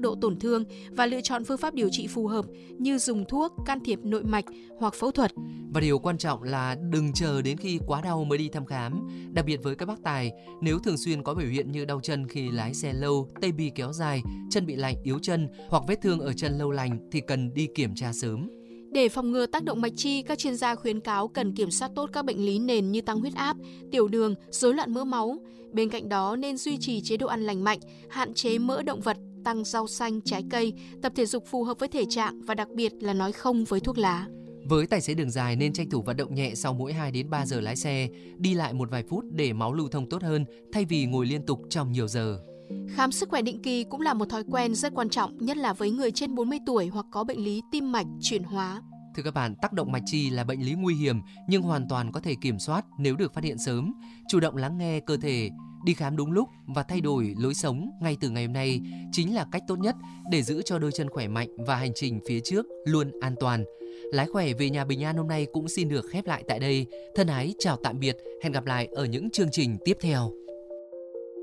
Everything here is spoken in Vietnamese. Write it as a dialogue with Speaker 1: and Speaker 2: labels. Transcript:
Speaker 1: độ tổn thương và lựa chọn phương pháp điều trị phù hợp như dùng thuốc, can thiệp nội mạch hoặc phẫu thuật.
Speaker 2: Và điều quan trọng là đừng chờ đến khi quá đau mới đi thăm khám. Đặc biệt với các bác tài, nếu thường xuyên có biểu hiện như đau chân khi lái xe lâu, tê bì kéo dài, chân bị lạnh, yếu chân hoặc vết thương ở chân lâu lành thì cần đi kiểm tra sớm.
Speaker 1: Để phòng ngừa tác động mạch chi, các chuyên gia khuyến cáo cần kiểm soát tốt các bệnh lý nền như tăng huyết áp, tiểu đường, rối loạn mỡ máu. Bên cạnh đó nên duy trì chế độ ăn lành mạnh, hạn chế mỡ động vật, tăng rau xanh, trái cây, tập thể dục phù hợp với thể trạng và đặc biệt là nói không với thuốc lá.
Speaker 2: Với tài xế đường dài nên tranh thủ vận động nhẹ sau mỗi 2 đến 3 giờ lái xe, đi lại một vài phút để máu lưu thông tốt hơn thay vì ngồi liên tục trong nhiều giờ.
Speaker 1: Khám sức khỏe định kỳ cũng là một thói quen rất quan trọng, nhất là với người trên 40 tuổi hoặc có bệnh lý tim mạch, chuyển hóa.
Speaker 2: Thưa các bạn, tắc động mạch chi là bệnh lý nguy hiểm nhưng hoàn toàn có thể kiểm soát nếu được phát hiện sớm. Chủ động lắng nghe cơ thể, đi khám đúng lúc và thay đổi lối sống ngay từ ngày hôm nay chính là cách tốt nhất để giữ cho đôi chân khỏe mạnh và hành trình phía trước luôn an toàn. Lái khỏe về nhà bình an hôm nay cũng xin được khép lại tại đây. Thân ái chào tạm biệt, hẹn gặp lại ở những chương trình tiếp theo.